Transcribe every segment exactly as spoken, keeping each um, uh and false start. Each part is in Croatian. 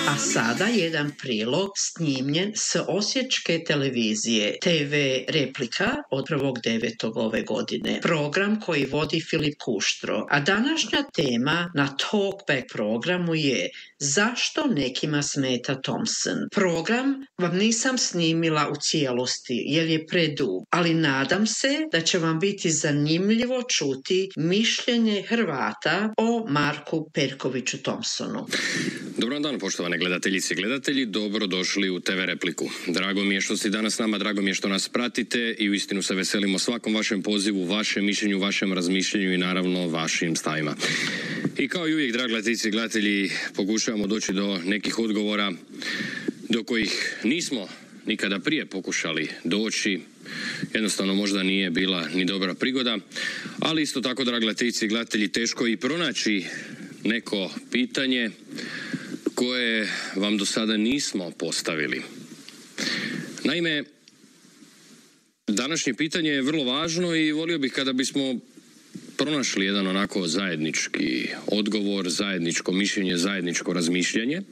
A sada jedan prilog snimljen s osječke televizije te ve Replika od prvog devetog ove godine. Program koji vodi Filip Kuštro. A današnja tema na Talkback programu je zašto nekima smeta Thompson. Program vam nisam snimila u cijelosti jer je predug, ali nadam se da će vam biti zanimljivo čuti mišljenje Hrvata o Marku Perkoviću Thompsonu. Dobar dan, poštovane gledateljice i gledatelji, dobrodošli u te ve Repliku. Drago mi je što ste danas s nama, drago mi je što nas pratite i uistinu se veselimo svakom vašem pozivu, vašem mišljenju, vašem razmišljenju i naravno vašim stavima. I kao i uvijek, dragi gledateljice i gledatelji, pokušavamo doći do nekih odgovora do kojih nismo nikada prije pokušali doći. Jednostavno možda nije bila ni dobra prigoda, ali isto tako, dragi gledateljice i gledatelji, teško je i pronaći neko pitanje koje vam do sada nismo postavili. Naime, današnje pitanje je vrlo važno i volio bih kada bismo pronašli jedan onako zajednički odgovor, zajedničko mišljenje, zajedničko razmišljanje.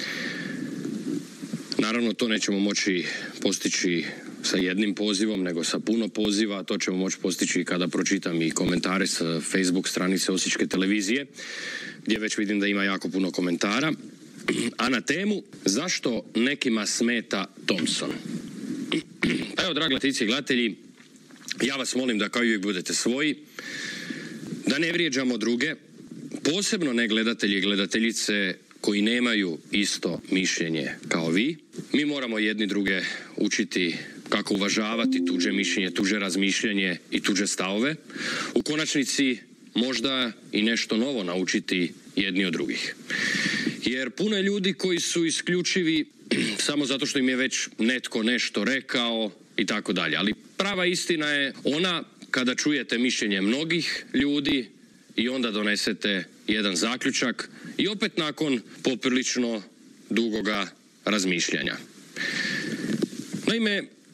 Naravno, to nećemo moći postići sa jednim pozivom, nego sa puno poziva. To ćemo moći postići kada pročitam i komentare sa Facebook stranice Osječke televizije, gdje već vidim da ima jako puno komentara. A na temu zašto nekima smeta Thompson. Evo, dragi gledateljice i gledatelji, ja vas molim da kao i uvijek budete svoji, da ne vrijeđamo druge, posebno ne gledatelji i gledateljice koji nemaju isto mišljenje kao vi. Mi moramo jedni druge učiti kako uvažavati tuđe mišljenje, tuđe razmišljanje i tuđe stavove. U konačnici možda i nešto novo naučiti jedni od drugih. Jer puno je ljudi koji su isključivi samo zato što im je već netko nešto rekao i tako dalje. Ali prava istina je ona kada čujete mišljenje mnogih ljudi i onda donesete jedan zaključak i opet nakon poprilično dugoga razmišljanja. Naime,